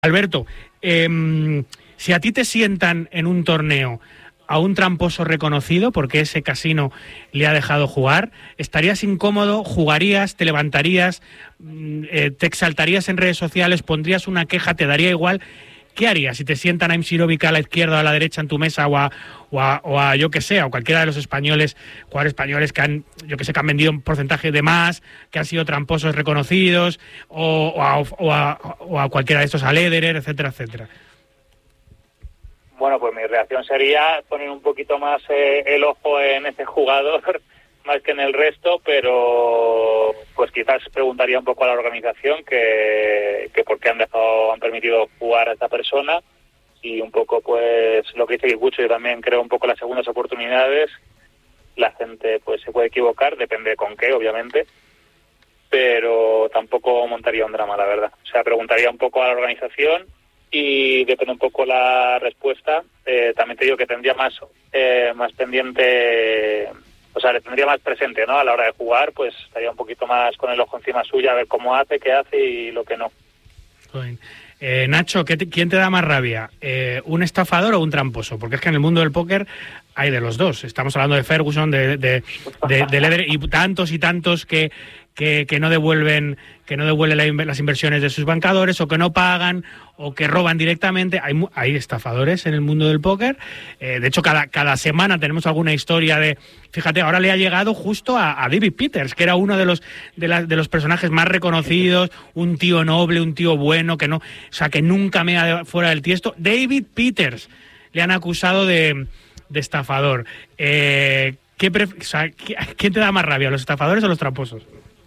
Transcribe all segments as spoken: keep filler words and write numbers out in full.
Alberto, eh, si a ti te sientan en un torneo a un tramposo reconocido porque ese casino le ha dejado jugar, ¿estarías incómodo? ¿Jugarías? ¿Te levantarías? Eh, ¿Te exaltarías en redes sociales? ¿Pondrías una queja? ¿Te daría igual? ¿Qué harías si te sientan a Imsirovic a la izquierda o a la derecha en tu mesa o a, o a, o a yo que sé, a cualquiera de los españoles, jugadores españoles que han, yo que sé, que han vendido un porcentaje de más, que han sido tramposos reconocidos, o, o, a, o, a, o a cualquiera de estos, a Lederer, etcétera, etcétera? Bueno, pues mi reacción sería poner un poquito más eh, el ojo en ese jugador más que en el resto, pero pues quizás preguntaría un poco a la organización que, que por qué han dejado, han permitido jugar a esta persona, y un poco pues lo que dice Kikuchi, yo también creo un poco las segundas oportunidades. La gente pues se puede equivocar, depende con qué, obviamente, pero tampoco montaría un drama, la verdad. O sea, preguntaría un poco a la organización y depende un poco la respuesta. Eh, también te digo que tendría más eh, más pendiente, o sea, le tendría más presente, ¿no? A la hora de jugar, pues estaría un poquito más con el ojo encima suya, a ver cómo hace, qué hace y lo que no. Eh, Nacho, ¿qué te, ¿quién te da más rabia? Eh, ¿Un estafador o un tramposo? Porque es que en el mundo del póker hay de los dos. Estamos hablando de Ferguson, de, de, de, de Lederer y tantos y tantos que, que, que no devuelven que no devuelven la, las inversiones de sus bancadores, o que no pagan, o que roban directamente. Hay, hay estafadores en el mundo del póker. Eh, de hecho, cada, cada semana tenemos alguna historia de... Fíjate, ahora le ha llegado justo a, a David Peters, que era uno de los, de, la, de los personajes más reconocidos, un tío noble, un tío bueno, que no, o sea, que nunca mea fuera del tiesto. David Peters le han acusado de, de estafador. Eh, ¿qué pref- o sea, ¿Quién te da más rabia, los estafadores o los tramposos?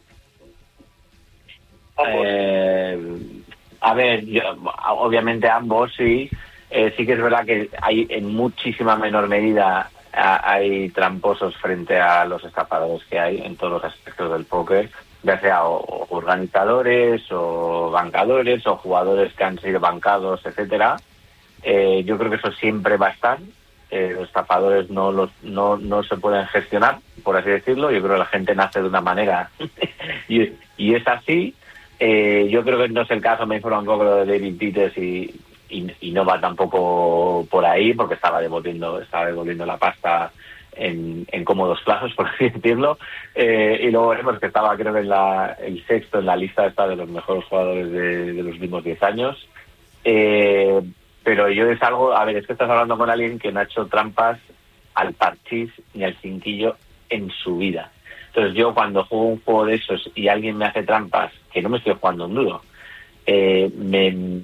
Eh, a ver, yo, obviamente ambos sí. Eh, sí que es verdad que hay en muchísima menor medida a, hay tramposos frente a los estafadores que hay en todos los aspectos del póker, ya sea o, o organizadores o bancadores o jugadores que han sido bancados, etcétera. Eh, yo creo que eso siempre va a estar. Eh, los estafadores no los no no se pueden gestionar, por así decirlo. Yo creo que la gente nace de una manera y, y es así. Eh, yo creo que no es el caso, me informa un poco lo de David Peters y, y, y no va tampoco por ahí, porque estaba devolviendo estaba devolviendo la pasta en, en cómodos plazos, por así decirlo. Eh, y luego veremos que estaba, creo que en la, el sexto en la lista está de los mejores jugadores de, de los últimos diez años. Eh, pero yo es algo, a ver, es que estás hablando con alguien que no ha hecho trampas al parchís ni al cinquillo en su vida. Entonces yo cuando juego un juego de esos y alguien me hace trampas, que no me estoy jugando un duro, eh, me,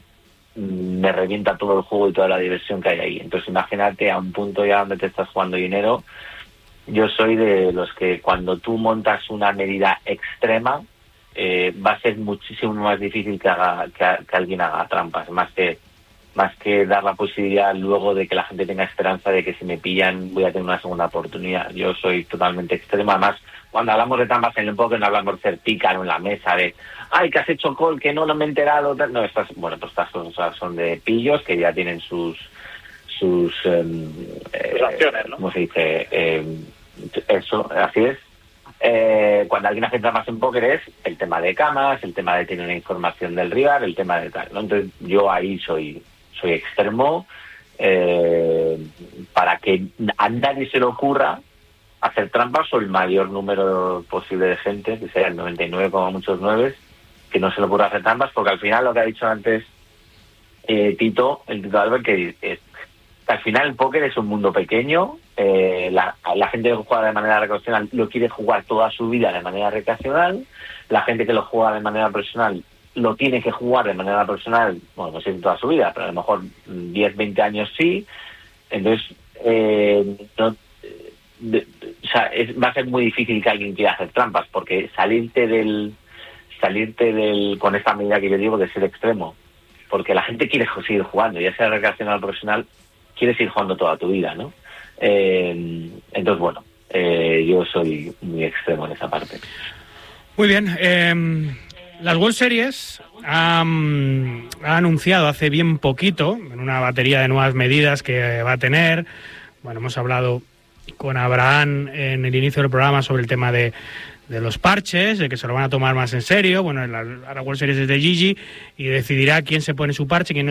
me revienta todo el juego y toda la diversión que hay ahí. Entonces imagínate a un punto ya donde te estás jugando dinero. Yo soy de los que cuando tú montas una medida extrema, eh, va a ser muchísimo más difícil que, haga, que, que alguien haga trampas, más que más que dar la posibilidad luego de que la gente tenga esperanza de que si me pillan voy a tener una segunda oportunidad. Yo soy totalmente extremo. Además, cuando hablamos de trampas en el póker no hablamos de ser pícaro en la mesa, de ay, que has hecho call, que no, no me he enterado. No, estas, bueno, pues estas cosas son de pillos que ya tienen sus sus, eh, sus acciones, ¿no? ¿Cómo se dice? Eh, eso, así es. Eh, cuando alguien hace trampas en póker es el tema de camas, el tema de tener una información del rival, el tema de tal, ¿no? Entonces yo ahí soy soy extremo, eh, para que a nadie se le ocurra hacer trampas, o el mayor número posible de gente, que sea el noventa y nueve como muchos nueve, que no se le ocurra hacer trampas, porque al final lo que ha dicho antes eh, Tito, el Tito Albert, que es, al final el póker es un mundo pequeño. Eh, la, la gente que juega de manera recreacional lo quiere jugar toda su vida de manera recreacional. La gente que lo juega de manera profesional lo tiene que jugar de manera profesional, bueno, no sé si toda su vida, pero a lo mejor diez, veinte años sí. Entonces, eh, no, de, de, o sea, es, va a ser muy difícil que alguien quiera hacer trampas, porque salirte del salirte del con esta medida que yo digo de ser extremo, porque la gente quiere seguir jugando, ya sea recreacional o profesional, quieres ir jugando toda tu vida, ¿no? Eh, entonces, bueno, eh, yo soy muy extremo en esa parte. Muy bien. Eh, las World Series ha, ha anunciado hace bien poquito, en una batería de nuevas medidas que va a tener, bueno, hemos hablado con Abraham en el inicio del programa sobre el tema de de los parches, de que se lo van a tomar más en serio. Bueno, la, la World Series es de Gigi y decidirá quién se pone su parche, quién no